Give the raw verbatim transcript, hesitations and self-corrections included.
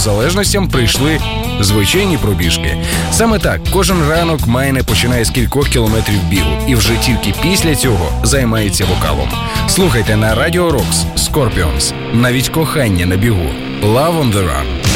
залежностям прийшли звичайні пробіжки. Саме так, кожен ранок Майне починає з кількох кілометрів бігу і вже тільки після цього займається вокалом. Слухайте на Радіо Рокс Scorpions. Навіть кохання на бігу. Love on the Run.